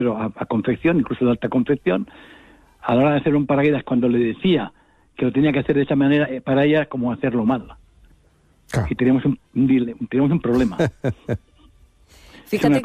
pero a confección, incluso de alta confección, a la hora de hacer un paracaídas, cuando le decía que lo tenía que hacer de esa manera, para ella como hacerlo mal. Claro. Y teníamos un problema. Fíjate